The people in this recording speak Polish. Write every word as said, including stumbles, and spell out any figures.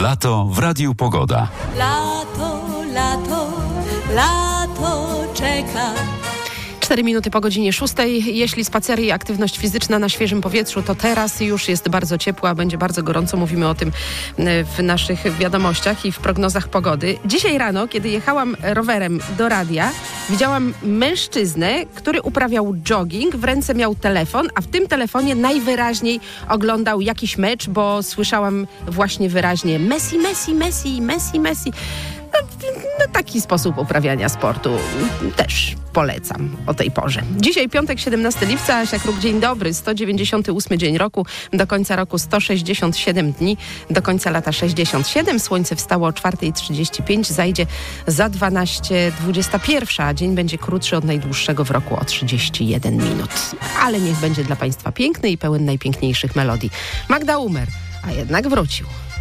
Lato w Radiu Pogoda. Lato, lato, lato czeka. cztery minuty po godzinie szóstej. Jeśli spacery i aktywność fizyczna na świeżym powietrzu, to teraz już jest bardzo ciepło, a będzie bardzo gorąco. Mówimy o tym w naszych wiadomościach i w prognozach pogody. Dzisiaj rano, kiedy jechałam rowerem do radia, widziałam mężczyznę, który uprawiał jogging, w ręce miał telefon, a w tym telefonie najwyraźniej oglądał jakiś mecz, bo słyszałam właśnie wyraźnie Messi, Messi, Messi, Messi, Messi. No, no, taki sposób uprawiania sportu też polecam o tej porze. Dzisiaj piątek, siedemnastego lipca, Asia Kruk, dzień dobry, sto dziewięćdziesiąty ósmy dzień roku, do końca roku sto sześćdziesiąt siedem dni, do końca lata sześćdziesiąt siedem, słońce wstało o czwarta trzydzieści pięć, zajdzie za dwanaście dwadzieścia jeden, a dzień będzie krótszy od najdłuższego w roku o trzydzieści jeden minut. Ale niech będzie dla Państwa piękny i pełen najpiękniejszych melodii. Magda Umer, a jednak wrócił.